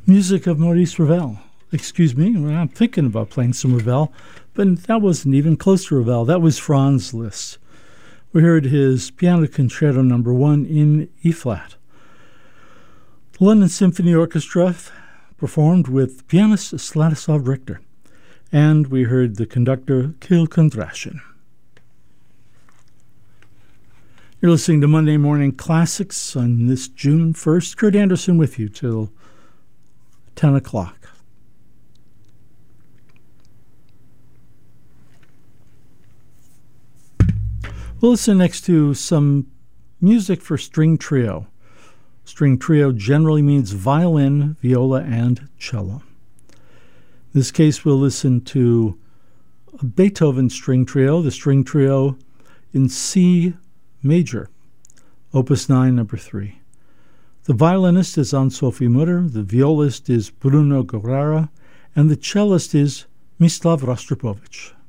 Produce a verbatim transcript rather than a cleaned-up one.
Music of Maurice Ravel. Excuse me, I'm thinking about playing some Ravel, but that wasn't even close to Ravel. That was Franz Liszt. We heard his Piano Concerto Number One in E-flat. The London Symphony Orchestra performed with pianist Stanislav Richter, and we heard the conductor Kirill Kondrashin. You're listening to Monday Morning Classics on this June first. Kurt Anderson with you till ten o'clock. We'll listen next to some music for string trio. String trio generally means violin, viola, and cello. In this case, we'll listen to a Beethoven string trio, the string trio in C major, opus nine, number three. The violinist is Anne-Sophie Mutter, the violist is Bruno Guerrara, and the cellist is Mislav Rostropovich.